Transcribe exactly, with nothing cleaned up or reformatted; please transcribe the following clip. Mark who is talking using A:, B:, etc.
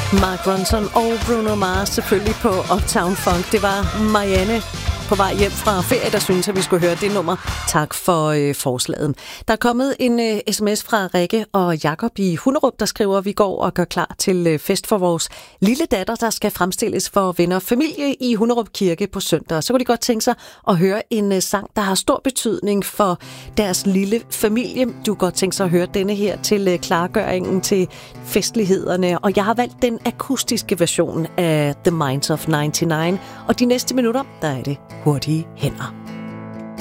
A: Mark Ronson og Bruno Mars selvfølgelig på Uptown Funk. Det var Marianne på vej hjem fra ferie, der synes, at vi skulle høre det nummer. Tak for øh, forslaget. Der er kommet en øh, sms fra Rikke og Jakob i Hunderup, der skriver, at vi går og gør klar til øh, fest for vores lille datter, der skal fremstilles for venner og familie i Hunderup Kirke på søndag. Så kunne de godt tænke sig at høre en øh, sang, der har stor betydning for deres lille familie. Du kan godt tænke sig at høre denne her til øh, klargøringen til festlighederne. Og jeg har valgt den akustiske version af The Minds of nioghalvfems. Og de næste minutter, der er det hurtige hænder.